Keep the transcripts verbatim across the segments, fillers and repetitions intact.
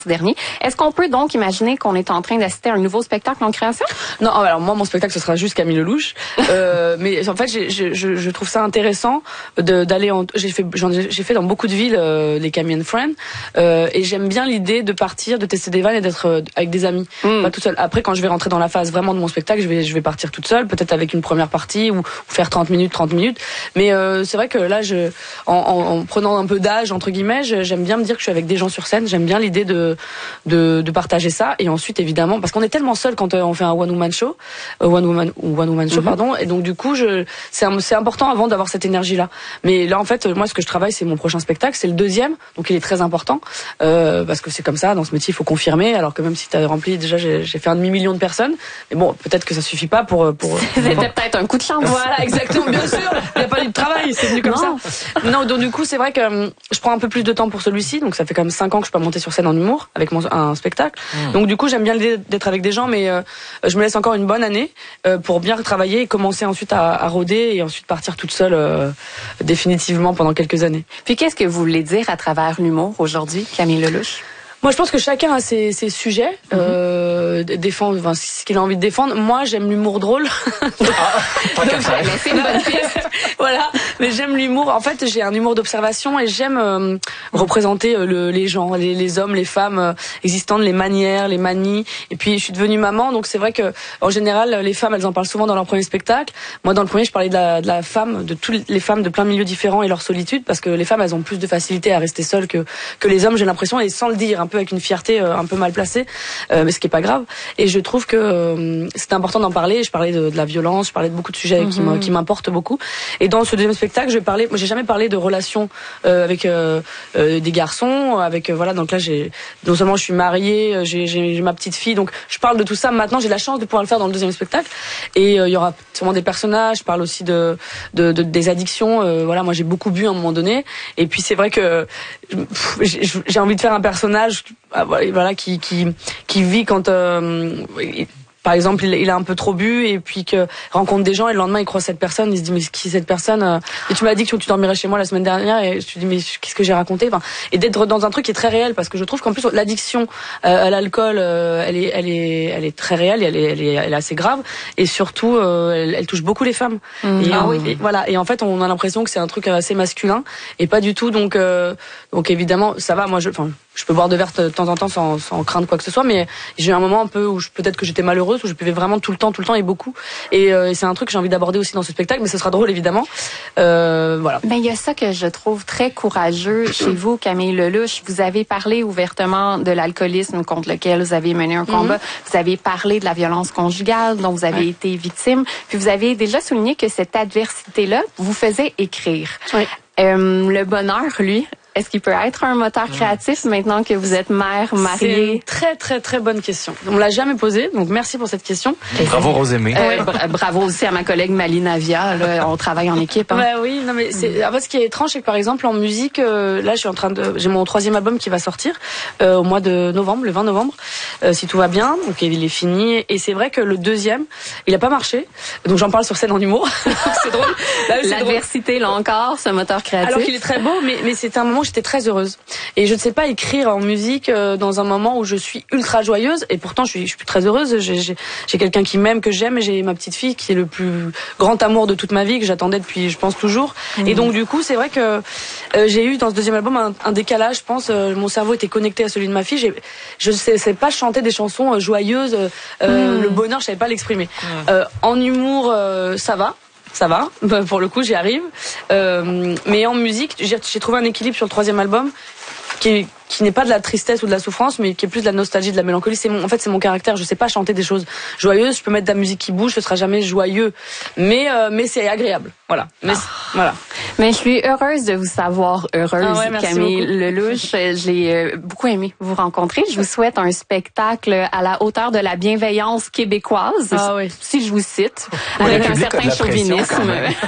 dernier. Est-ce qu'on peut donc imaginer qu'on est en train d'assister à un nouveau spectacle en création? Non, alors moi mon spectacle ce sera juste Camille Lelouch, euh, mais en fait j'ai, je, je, je trouve ça intéressant de, d'aller en, j'ai fait j'en ai, j'ai fait dans beaucoup de villes euh, les Camille and Friends euh, et j'aime bien l'idée de partir, de tester des vannes et d'être euh, avec des amis, mm. pas toute seule. Après quand je vais rentrer dans la phase vraiment de mon spectacle, je vais je vais partir toute seule, peut-être avec une première partie ou, ou faire trente minutes, trente minutes. Mais euh, c'est vrai que là je en, en, en prenant un peu d'âge entre guillemets, je, j'aime bien me dire que je suis avec des gens sur scène, j'aime bien l'idée de de de partager ça et ensuite évidemment parce qu'on est tellement seul quand euh, on fait un one woman show euh, one woman ou one woman show mm-hmm. pardon et donc du coup je c'est c'est important avant d'avoir cette énergie là mais là en fait moi ce que je travaille c'est mon prochain spectacle, c'est le deuxième, donc il est très important euh, parce que c'est comme ça dans ce métier, il faut confirmer, alors que même si tu as rempli déjà j'ai, j'ai fait un demi million de personnes, mais bon peut-être que ça suffit pas pour pour c'était peut-être un coup de chance. Voilà, exactement, bien sûr, il n'y a pas eu de travail, c'est venu comme non. ça non donc du coup c'est vrai que euh, je prends un peu plus de temps pour celui-ci, donc ça fait quand même cinq ans que je peux monter sur scène en humour avec mon un spectacle. Mmh. Donc du coup, j'aime bien l'idée d'être avec des gens, mais euh, je me laisse encore une bonne année euh, pour bien travailler et commencer ensuite à, à rôder et ensuite partir toute seule euh, définitivement pendant quelques années. Puis qu'est-ce que vous voulez dire à travers l'humour aujourd'hui, Camille Lelouch? Moi, je pense que chacun a ses, ses sujets, mm-hmm. euh, défendre, enfin, ce qu'il a envie de défendre. Moi, j'aime l'humour drôle. Ah, Donc, c'est une bonne piste. Voilà, mais j'aime l'humour. En fait, j'ai un humour d'observation et j'aime euh, représenter euh, le, les gens, les, les hommes, les femmes euh, existantes, les manières, les manies. Et puis, je suis devenue maman, donc c'est vrai que en général, les femmes, elles en parlent souvent dans leur premier spectacle. Moi, dans le premier, je parlais de la, de la femme, de toutes les femmes de plein de milieux différents et leur solitude, parce que les femmes, elles ont plus de facilité à rester seules que que les hommes, j'ai l'impression, et sans le dire. Un peu avec une fierté euh, un peu mal placée, euh, mais ce qui est pas grave. Et je trouve que euh, c'est important d'en parler. Je parlais de, de la violence, je parlais de beaucoup de sujets mm-hmm. qui m'importent beaucoup. Et dans ce deuxième spectacle, je vais parler. Moi, j'ai jamais parlé de relations euh, avec euh, euh, des garçons, avec euh, voilà. Donc là, j'ai non seulement je suis mariée, j'ai, j'ai, j'ai ma petite fille, donc je parle de tout ça. Maintenant, j'ai la chance de pouvoir le faire dans le deuxième spectacle. Et euh, il y aura sûrement des personnages. Je parle aussi de, de, de des addictions. Euh, voilà, moi, j'ai beaucoup bu à un moment donné. Et puis c'est vrai que pff, j'ai, j'ai envie de faire un personnage. Voilà, qui qui qui vit quand euh, par exemple il, il a un peu trop bu et puis que rencontre des gens et le lendemain il croise cette personne, il se dit mais qui est cette personne, et tu m'as dit que tu dormirais chez moi la semaine dernière et je te dis mais qu'est-ce que j'ai raconté, enfin, et d'être dans un truc qui est très réel, parce que je trouve qu'en plus l'addiction euh, à l'alcool euh, elle est elle est elle est très réelle, elle est elle est, elle est assez grave, et surtout euh, elle, elle touche beaucoup les femmes. Mmh. Et, ah, oui. et voilà, et en fait on a l'impression que c'est un truc assez masculin et pas du tout, donc euh, donc évidemment ça va, moi je enfin je peux boire de verre de temps en temps sans, sans craindre quoi que ce soit, mais j'ai eu un moment un peu où je, peut-être que j'étais malheureuse, où je buvais vraiment tout le temps, tout le temps et beaucoup. Et, euh, et c'est un truc que j'ai envie d'aborder aussi dans ce spectacle, mais ce sera drôle évidemment. Euh, voilà. Ben il y a ça que je trouve très courageux chez vous, Camille Lelouch. Vous avez parlé ouvertement de l'alcoolisme contre lequel vous avez mené un combat. Mm-hmm. Vous avez parlé de la violence conjugale dont vous avez ouais. été victime. Puis vous avez déjà souligné que cette adversité-là vous faisait écrire. Oui. Euh, le bonheur, lui. Est-ce qu'il peut être un moteur créatif maintenant que vous êtes mère, mariée? C'est une très très très bonne question. On me l'a jamais posée, donc merci pour cette question. Bravo Rosémée. Euh, bra- bravo aussi à ma collègue Mali Navia. Là, on travaille en équipe. Hein. Ouais, oui, non mais c'est. En fait, ce qui est étrange, c'est que par exemple en musique, euh, là, je suis en train de, j'ai mon troisième album qui va sortir euh, au mois de novembre, le vingt novembre, euh, si tout va bien. Donc il est fini. Et c'est vrai que le deuxième, il a pas marché. Donc j'en parle sur scène en humour. C'est drôle. Là, c'est l'adversité, drôle. Là encore, ce moteur créatif. Alors qu'il est très beau, mais mais c'est un moment où j'étais très heureuse. Et je ne sais pas écrire en musique euh, dans un moment où je suis ultra joyeuse, et pourtant je suis, je suis très heureuse. J'ai, j'ai, j'ai quelqu'un qui m'aime, que j'aime, et j'ai ma petite fille qui est le plus grand amour de toute ma vie, que j'attendais depuis, je pense, toujours. Mmh. Et donc du coup, c'est vrai que euh, j'ai eu dans ce deuxième album un, un décalage, je pense. Euh, mon cerveau était connecté à celui de ma fille. J'ai, je ne sais, sais pas chanter des chansons euh, joyeuses. Euh, mmh. Le bonheur, je savais pas l'exprimer. Mmh. Euh, en humour, euh, ça va. Ça va, pour le coup j'y arrive. Euh, mais en musique, j'ai, j'ai trouvé un équilibre sur le troisième album qui est, qui n'est pas de la tristesse ou de la souffrance, mais qui est plus de la nostalgie, de la mélancolie. C'est mon, en fait, c'est mon caractère. Je sais pas chanter des choses joyeuses. Je peux mettre de la musique qui bouge, ce sera jamais joyeux, mais euh, mais c'est agréable. Voilà. Mais ah. voilà. Mais je suis heureuse de vous savoir heureuse, ah ouais, Camille Lelouch. J'ai euh, beaucoup aimé vous rencontrer. Je vous souhaite un spectacle à la hauteur de la bienveillance québécoise, ah oui. si je vous cite, oui, avec un certain chauvinisme.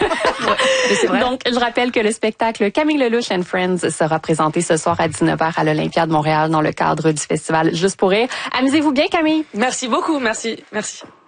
Ouais, donc, je rappelle que le spectacle Camille Lelouch and Friends sera présenté ce soir à dix-neuf heures à l'Olympia de Montréal dans le cadre du festival Juste pour rire. Amusez-vous bien, Camille. Merci beaucoup, merci, merci.